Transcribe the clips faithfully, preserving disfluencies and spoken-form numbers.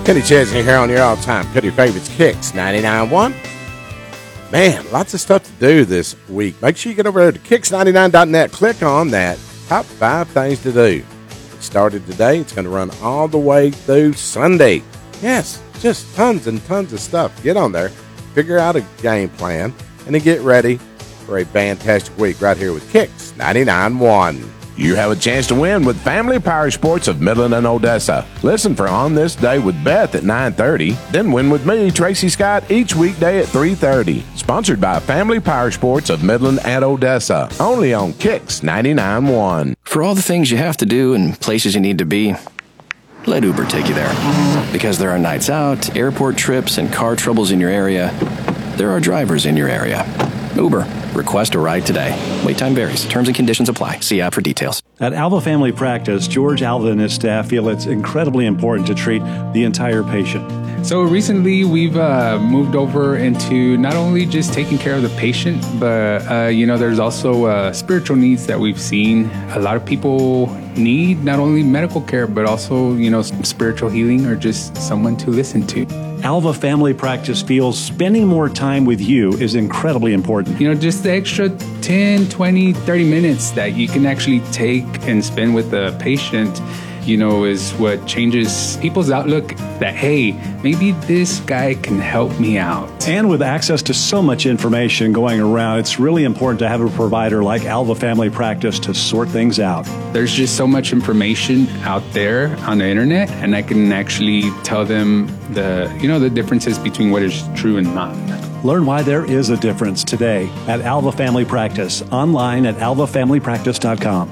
Kenny Chesney here on your all-time Cody Favorites Kicks ninety-nine point one. Man, lots of stuff to do this week. Make sure you get over there to kicks ninety-nine dot net. Click on that top five things to do. It started today. It's going to run all the way through Sunday. Yes, just tons and tons of stuff. Get on there, figure out a game plan, and then get ready for a fantastic week right here with Kicks ninety-nine point one. You have a chance to win with Family Power Sports of Midland and Odessa. Listen for On This Day with Beth at nine thirty. Then win with me, Tracy Scott, each weekday at three thirty. Sponsored by Family Power Sports of Midland and Odessa. Only on Kicks ninety-nine point one. For all the things you have to do and places you need to be, let Uber take you there. Because there are nights out, airport trips, and car troubles in your area, there are drivers in your area. Uber. Request a ride today. Wait time varies. Terms and conditions apply. See app for details. At Alva Family Practice, George Alva and his staff feel it's incredibly important to treat the entire patient. So recently we've uh, moved over into not only just taking care of the patient, but uh, you know, there's also uh, spiritual needs that we've seen. A lot of people need not only medical care, but also, you know, spiritual healing or just someone to listen to. Alva Family Practice feels spending more time with you is incredibly important. You know, just the extra ten, twenty, thirty minutes that you can actually take and spend with the patient, you know, is what changes people's outlook that, hey, maybe this guy can help me out. And with access to so much information going around, it's really important to have a provider like Alva Family Practice to sort things out. There's just so much information out there on the internet, and I can actually tell them the, you know, the differences between what is true and not. Learn why there is a difference today at Alva Family Practice, online at alva family practice dot com.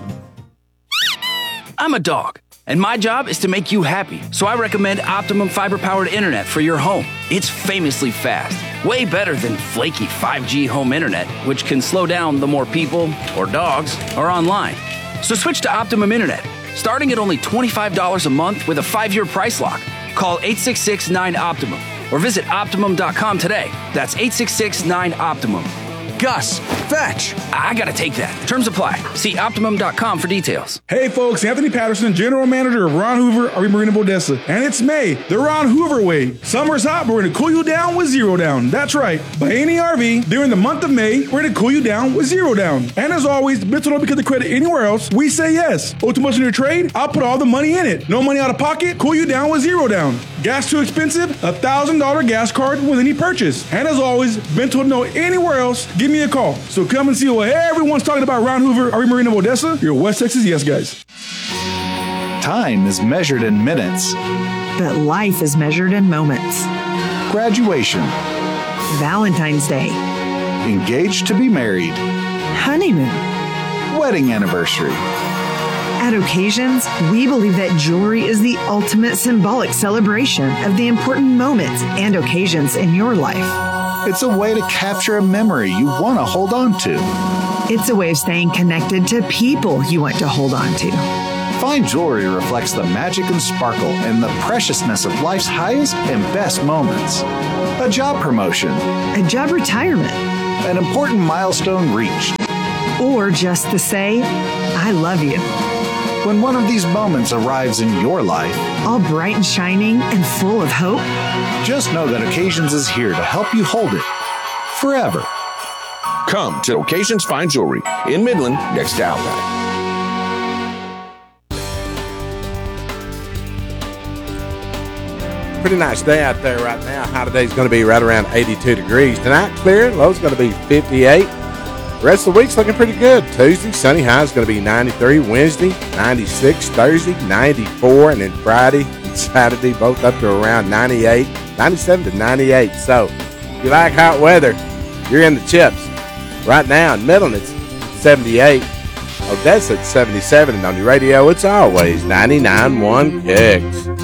I'm a dog, and my job is to make you happy. So I recommend Optimum fiber-powered internet for your home. It's famously fast, way better than flaky five G home internet, which can slow down the more people or dogs are online. So switch to Optimum Internet, starting at only twenty-five dollars a month with a five-year price lock. Call eight six six nine Optimum or visit optimum dot com today. That's eight six six nine Optimum. Gus, fetch! I gotta take that. Terms apply. See optimum dot com for details. Hey folks, Anthony Patterson, General Manager of Ron Hoover R V Marine of Odessa. And it's May, the Ron Hoover way. Summer's hot, but we're gonna cool you down with zero down. That's right. Buy any R V during the month of May, we're gonna cool you down with zero down. And as always, Bitso don't because the credit anywhere else, we say yes. Owe too much in your trade? I'll put all the money in it. No money out of pocket? Cool you down with zero down. Gas too expensive? A one thousand dollars gas card with any purchase. And as always, been told no anywhere else, give me a call. So come and see what everyone's talking about. Ron Hoover, R V Marine of Odessa, your West Texas yes guys. Time is measured in minutes. But life is measured in moments. Graduation. Valentine's Day. Engaged to be married. Honeymoon. Wedding anniversary. At occasions, we believe that jewelry is the ultimate symbolic celebration of the important moments and occasions in your life. It's a way to capture a memory you want to hold on to. It's a way of staying connected to people you want to hold on to. Fine jewelry reflects the magic and sparkle and the preciousness of life's highest and best moments. A job promotion. A job retirement. An important milestone reached. Or just to say, I love you. When one of these moments arrives in your life, all bright and shining and full of hope, just know that Occasions is here to help you hold it forever. Come to Occasions Fine Jewelry in Midland next to Outback. Pretty nice day out there right now. High today's going to be right around eighty-two degrees. Tonight, clear. Low's going to be fifty-eight. The rest of the week's looking pretty good. Tuesday, sunny high is going to be ninety-three. Wednesday, ninety-six. Thursday, ninety-four. And then Friday and Saturday, both up to around ninety-eight. ninety-seven to ninety-eight. So, if you like hot weather, you're in the chips. Right now in Midland, it's seventy-eight. Odessa, it's seventy-seven. And on your radio, it's always ninety-nine point one Kicks.